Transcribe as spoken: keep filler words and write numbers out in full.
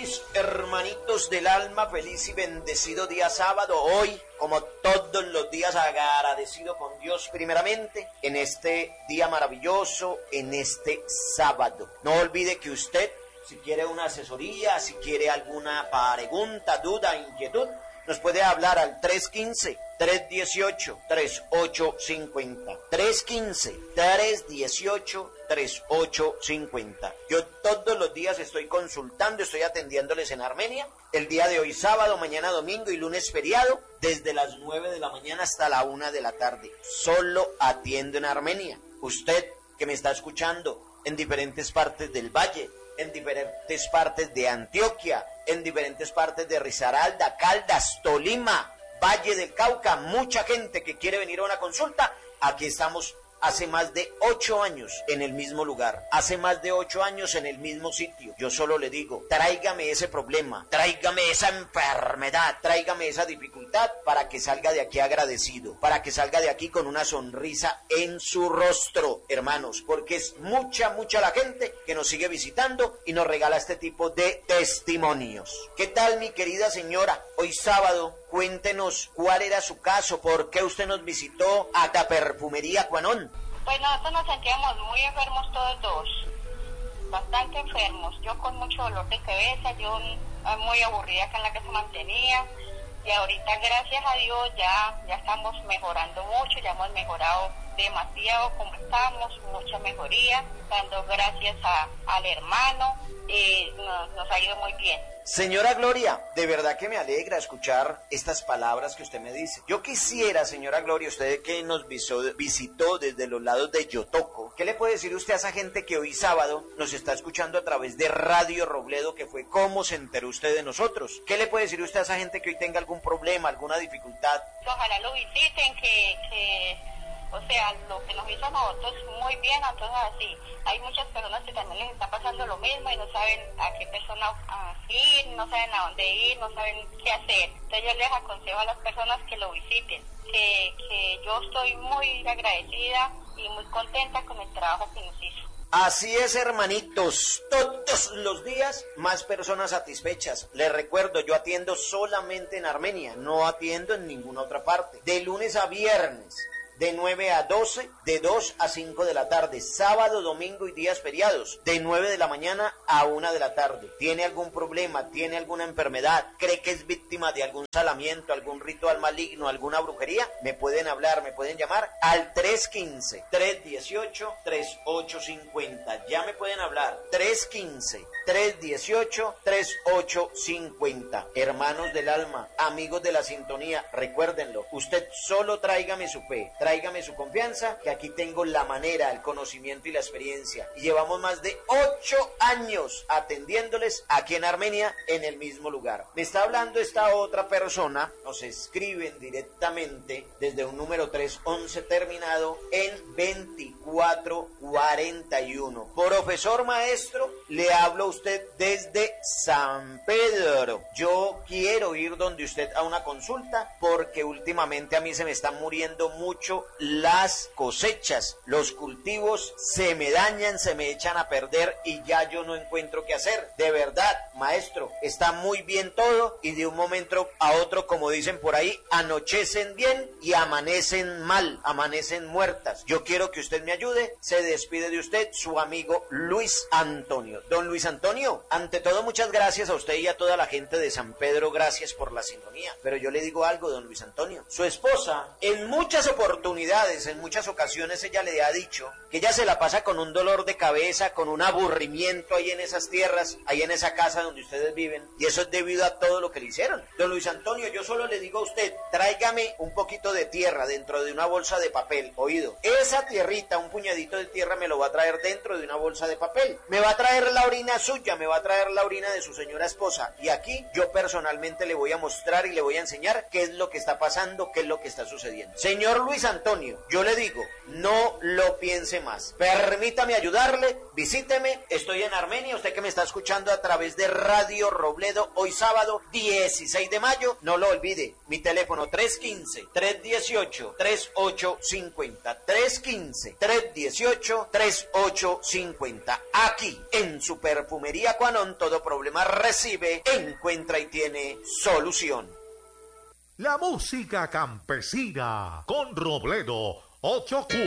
mis hermanitos del alma, feliz y bendecido día sábado. Hoy, como todos los días, agradecido con Dios primeramente en este día maravilloso, en este sábado. No olvide que usted, si quiere una asesoría, si quiere alguna pregunta, duda, inquietud, nos puede hablar al tres uno cinco, tres uno ocho, tres ocho cinco cero. tres uno cinco, tres uno ocho, tres ocho cinco cero. Yo todos los días estoy consultando, estoy atendiéndoles en Armenia. El día de hoy sábado, mañana domingo y lunes feriado, desde las nueve de la mañana hasta la una de la tarde. Solo atiendo en Armenia. Usted que me está escuchando en diferentes partes del valle, en diferentes partes de Antioquia, en diferentes partes de Risaralda, Caldas, Tolima, Valle del Cauca, mucha gente que quiere venir a una consulta. Aquí estamos hace más de ocho años en el mismo lugar, hace más de ocho años en el mismo sitio. Yo solo le digo, tráigame ese problema, tráigame esa enfermedad, tráigame esa dificultad para que salga de aquí agradecido, para que salga de aquí con una sonrisa en su rostro, hermanos, porque es mucha, mucha la gente que nos sigue visitando y nos regala este tipo de testimonios. ¿Qué tal, mi querida señora? Hoy sábado, cuéntenos cuál era su caso, por qué usted nos visitó a la perfumería Cuanón. Pues nosotros nos sentíamos muy enfermos todos dos, bastante enfermos. Yo con mucho dolor de cabeza, yo muy aburrida acá en la que se mantenía. Y ahorita, gracias a Dios, ya, ya estamos mejorando mucho, ya hemos mejorado demasiado como estamos, mucha mejoría, dando gracias a, al hermano, y nos, nos ha ido muy bien. Señora Gloria, de verdad que me alegra escuchar estas palabras que usted me dice. Yo quisiera, señora Gloria, usted que nos visó, visitó desde los lados de Yotoco, ¿qué le puede decir usted a esa gente que hoy sábado nos está escuchando a través de Radio Robledo, que fue cómo se enteró usted de nosotros? ¿Qué le puede decir usted a esa gente que hoy tenga algún problema, alguna dificultad? Ojalá lo visiten, que... que... O sea, lo que nos hizo a nosotros muy bien, entonces así. Hay muchas personas que también les está pasando lo mismo y no saben a qué persona ir, no saben a dónde ir, no saben qué hacer. Entonces yo les aconsejo a las personas que lo visiten, que, que yo estoy muy agradecida y muy contenta con el trabajo que nos hizo. Así es, hermanitos, todos los días más personas satisfechas. Les recuerdo, yo atiendo solamente en Armenia, no atiendo en ninguna otra parte. De lunes a viernes, de nueve a doce, de dos a cinco de la tarde, sábado, domingo y días feriados, de nueve de la mañana a una de la tarde. ¿Tiene algún problema? ¿Tiene alguna enfermedad? ¿Cree que es víctima de algún salamiento, algún ritual maligno, alguna brujería? Me pueden hablar, me pueden llamar al tres uno cinco, tres uno ocho, tres ocho cinco cero. Ya me pueden hablar, tres uno cinco, tres uno ocho, tres ocho cinco cero. Hermanos del alma, amigos de la sintonía, recuérdenlo, usted solo tráigame su fe, tráigame su confianza, que aquí tengo la manera, el conocimiento y la experiencia. Y llevamos más de ocho años atendiéndoles aquí en Armenia, en el mismo lugar. Me está hablando esta otra persona, nos escriben directamente desde un número tres once terminado en veinticuatro cuarenta y uno. Profesor maestro, le hablo a usted desde San Pedro. Yo quiero ir donde usted a una consulta, porque últimamente a mí se me están muriendo mucho las cosechas, los cultivos se me dañan, se me echan a perder y ya yo no encuentro qué hacer. De verdad, maestro, está muy bien todo y de un momento a otro, como dicen por ahí, anochecen bien y amanecen mal, amanecen muertas. Yo quiero que usted me ayude. Se despide de usted su amigo Luis Antonio. Don Luis Antonio, ante todo, muchas gracias a usted y a toda la gente de San Pedro, gracias por la sintonía. Pero yo le digo algo, don Luis Antonio, su esposa en muchas oportunidades oportunidades, en muchas ocasiones ella le ha dicho que ella se la pasa con un dolor de cabeza, con un aburrimiento ahí en esas tierras, ahí en esa casa donde ustedes viven, y eso es debido a todo lo que le hicieron. Don Luis Antonio, yo solo le digo a usted, tráigame un poquito de tierra dentro de una bolsa de papel, oído, esa tierrita, un puñadito de tierra me lo va a traer dentro de una bolsa de papel, me va a traer la orina suya, me va a traer la orina de su señora esposa, y aquí yo personalmente le voy a mostrar y le voy a enseñar qué es lo que está pasando, qué es lo que está sucediendo. Señor Luis Antonio, Antonio, yo le digo, no lo piense más. Permítame ayudarle, visíteme, estoy en Armenia, usted que me está escuchando a través de Radio Robledo, hoy sábado dieciséis de mayo, no lo olvide, mi teléfono tres uno cinco, tres uno ocho, tres ocho cinco cero, tres uno cinco, tres uno ocho, tres ocho cinco cero. Aquí, en su perfumería Quanon, todo problema recibe, encuentra y tiene solución. La música campesina con Robledo, ocho